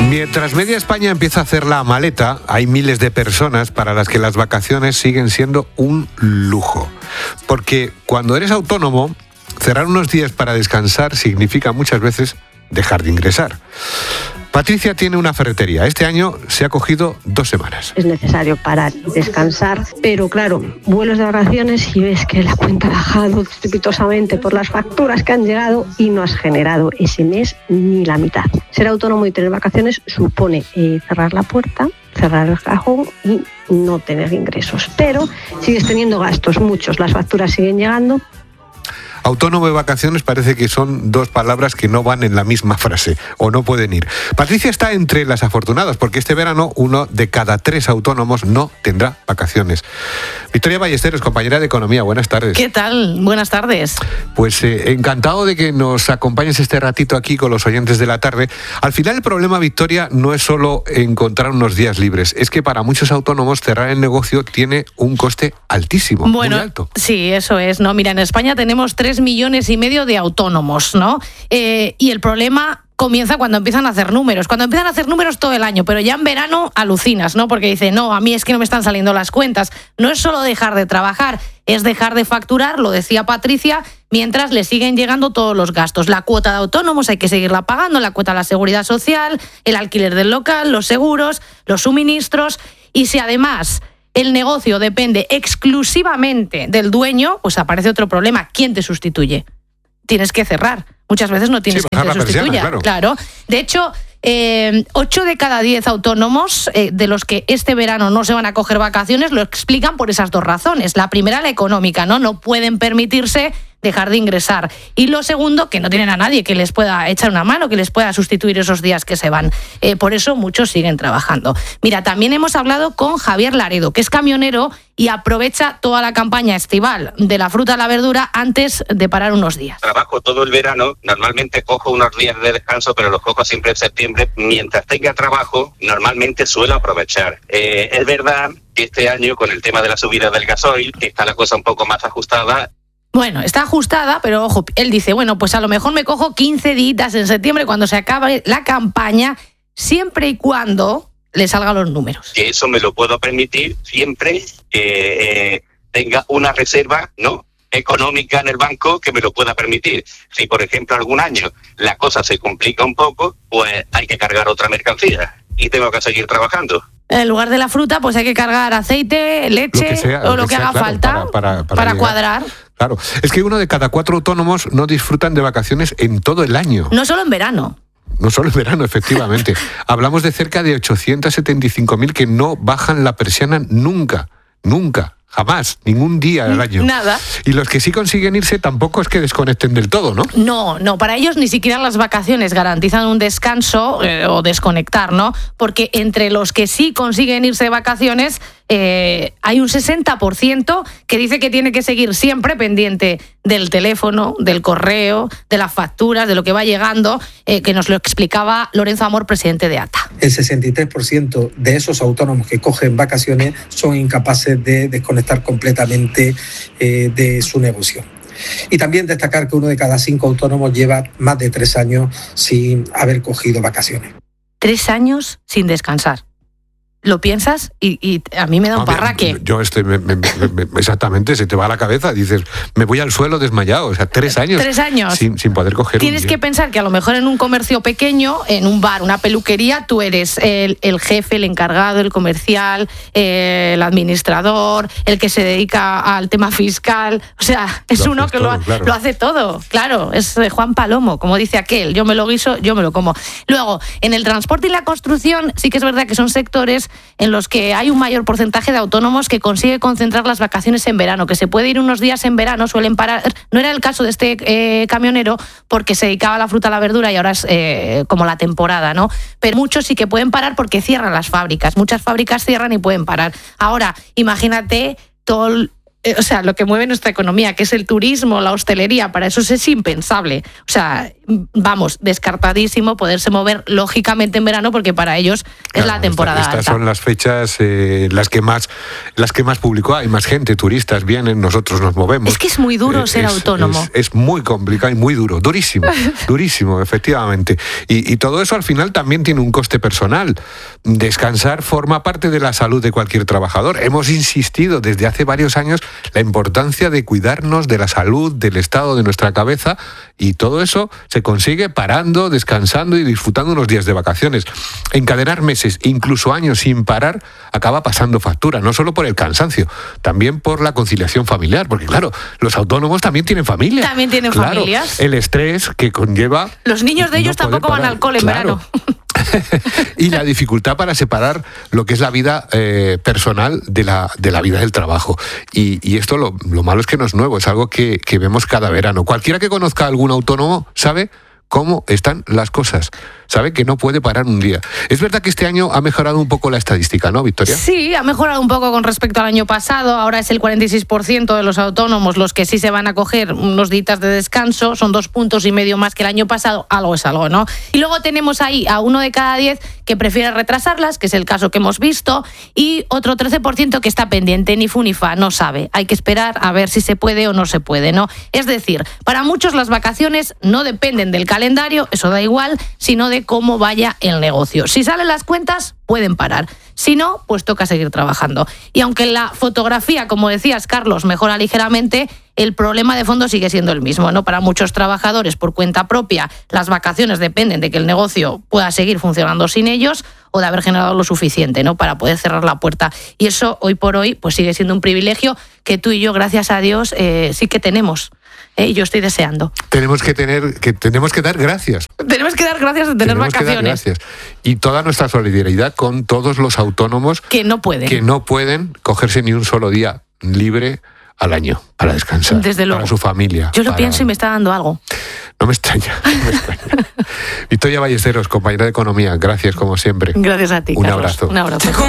Mientras media España empieza a hacer la maleta, hay miles de personas para las que las vacaciones siguen siendo un lujo. Porque cuando eres autónomo, cerrar unos días para descansar significa muchas veces dejar de ingresar. Patricia tiene una ferretería. Este año se ha cogido 2 semanas. Es necesario parar y descansar, pero claro, vuelos de vacaciones y ves que la cuenta ha bajado estrepitosamente por las facturas que han llegado y no has generado ese mes ni la mitad. Ser autónomo y tener vacaciones supone cerrar la puerta, cerrar el cajón y no tener ingresos. Pero sigues teniendo gastos, muchos, las facturas siguen llegando. Autónomo y vacaciones parece que son 2 palabras que no van en la misma frase o no pueden ir. Patricia está entre las afortunadas porque este verano 1 de cada 3 autónomos no tendrá vacaciones. Victoria Ballesteros, compañera de Economía, buenas tardes. ¿Qué tal? Buenas tardes. Pues encantado de que nos acompañes este ratito aquí con los oyentes de la tarde. Al final el problema, Victoria, no es solo encontrar unos días libres, es que para muchos autónomos cerrar el negocio tiene un coste altísimo, muy alto. Sí, eso es, ¿no? Mira, en España tenemos 3,5 millones de autónomos, ¿no? Y el problema comienza cuando empiezan a hacer números. Cuando empiezan a hacer números todo el año, pero ya en verano alucinas, ¿no? Porque dice, no, a mí es que no me están saliendo las cuentas. No es solo dejar de trabajar, es dejar de facturar, lo decía Patricia, mientras le siguen llegando todos los gastos. La cuota de autónomos hay que seguirla pagando, la cuota de la seguridad social, el alquiler del local, los seguros, los suministros. Y si además el negocio depende exclusivamente del dueño, pues aparece otro problema. ¿Quién te sustituye? Tienes que cerrar. Muchas veces no tienes quien te sustituya. Claro. De hecho, 8 de cada 10 autónomos de los que este verano no se van a coger vacaciones lo explican por esas 2 razones. La primera, la económica, ¿no? No pueden permitirse dejar de ingresar. Y lo segundo, que no tienen a nadie que les pueda echar una mano, que les pueda sustituir esos días que se van. Por eso muchos siguen trabajando. Mira, también hemos hablado con Javier Laredo, que es camionero y aprovecha toda la campaña estival de la fruta a la verdura antes de parar unos días. Trabajo todo el verano, normalmente cojo unos días de descanso, pero los cojo siempre en septiembre. Mientras tenga trabajo, normalmente suelo aprovechar. Es verdad que este año, con el tema de la subida del gasoil, está la cosa un poco más ajustada. Bueno, está ajustada, pero ojo, él dice, bueno, pues a lo mejor me cojo 15 días en septiembre cuando se acabe la campaña, siempre y cuando le salgan los números. Que eso me lo puedo permitir siempre que tenga una reserva, ¿no?, económica en el banco que me lo pueda permitir. Si, por ejemplo, algún año la cosa se complica un poco, pues hay que cargar otra mercancía y tengo que seguir trabajando. En lugar de la fruta, pues hay que cargar aceite, leche o lo que haga falta para cuadrar. Claro, es que 1 de cada 4 autónomos no disfrutan de vacaciones en todo el año. No solo en verano. No solo en verano, efectivamente. Hablamos de cerca de 875.000 que no bajan la persiana nunca. Jamás, ningún día al año. Nada. Y los que sí consiguen irse tampoco es que desconecten del todo, ¿no? No, para ellos ni siquiera las vacaciones garantizan un descanso o desconectar, ¿no? Porque entre los que sí consiguen irse de vacaciones, hay un 60% que dice que tiene que seguir siempre pendiente del teléfono, del correo, de las facturas, de lo que va llegando, que nos lo explicaba Lorenzo Amor, presidente de ATA. El 63% de esos autónomos que cogen vacaciones son incapaces de desconectar completamente de su negocio. Y también destacar que 1 de cada 5 autónomos lleva más de 3 años sin haber cogido vacaciones. 3 años sin descansar. Lo piensas y a mí me da un parraque. Yo exactamente, se te va a la cabeza. Dices, me voy al suelo desmayado. O sea, 3 años. 3 años. Sin poder coger. Tienes que pensar que a lo mejor en un comercio pequeño, en un bar, una peluquería, tú eres el jefe, el encargado, el comercial, el administrador, el que se dedica al tema fiscal. O sea, es uno que lo hace todo. Claro, es Juan Palomo, como dice aquel. Yo me lo guiso, yo me lo como. Luego, en el transporte y la construcción, sí que es verdad que son sectores en los que hay un mayor porcentaje de autónomos que consigue concentrar las vacaciones en verano, que se puede ir unos días en verano, suelen parar. No era el caso de este camionero porque se dedicaba a la fruta, a la verdura y ahora es como la temporada, ¿no? Pero muchos sí que pueden parar porque cierran las fábricas. Muchas fábricas cierran y pueden parar. Ahora, imagínate todo lo que mueve nuestra economía, que es el turismo, la hostelería, para eso es impensable. O sea, vamos, descartadísimo poderse mover lógicamente en verano porque para ellos es la temporada Estas alta. son las fechas las que más público hay, más gente, turistas vienen, nosotros nos movemos. Es que es muy duro ser autónomo. Es muy complicado y muy duro, durísimo, efectivamente. Y todo eso al final también tiene un coste personal. Descansar forma parte de la salud de cualquier trabajador. Hemos insistido desde hace varios años la importancia de cuidarnos de la salud, del estado de nuestra cabeza, y todo eso se consigue parando, descansando y disfrutando unos días de vacaciones. Encadenar meses, incluso años sin parar, acaba pasando factura, no solo por el cansancio, también por la conciliación familiar, porque claro, los autónomos también tienen familia. También tienen familias. El estrés que conlleva... Los niños de ellos tampoco van al cole en verano. Y la dificultad para separar lo que es la vida personal de la vida del trabajo. Y esto lo malo es que no es nuevo, es algo que vemos cada verano. Cualquiera que conozca a algún autónomo sabe cómo están las cosas. Sabe que no puede parar un día. Es verdad que este año ha mejorado un poco la estadística, ¿no, Victoria? Sí, ha mejorado un poco con respecto al año pasado. Ahora es el 46% de los autónomos los que sí se van a coger unos días de descanso. Son 2,5 puntos más que el año pasado. Algo es algo, ¿no? Y luego tenemos ahí a 1 de cada 10 que prefiere retrasarlas, que es el caso que hemos visto, y otro 13% que está pendiente, ni fu ni fa, no sabe. Hay que esperar a ver si se puede o no se puede, ¿no? Es decir, para muchos las vacaciones no dependen del calendario, eso da igual, sino de cómo vaya el negocio. Si salen las cuentas, pueden parar. Si no, pues toca seguir trabajando. Y aunque la fotografía, como decías, Carlos, mejora ligeramente, el problema de fondo sigue siendo el mismo, ¿no? Para muchos trabajadores por cuenta propia, las vacaciones dependen de que el negocio pueda seguir funcionando sin ellos o de haber generado lo suficiente, ¿no? Para poder cerrar la puerta. Y eso, hoy por hoy, pues sigue siendo un privilegio que tú y yo, gracias a Dios, sí que tenemos. Y yo estoy deseando. Tenemos que dar gracias. Tenemos que dar gracias de tener vacaciones. Que dar gracias. Y toda nuestra solidaridad con todos los autónomos que no pueden cogerse ni un solo día libre al año para descansar. Desde luego. Para su familia. Yo lo pienso y me está dando algo. No me extraña. Victoria Ballesteros, compañera de Economía, gracias como siempre. Gracias a ti, Un Carlos. abrazo. Un abrazo.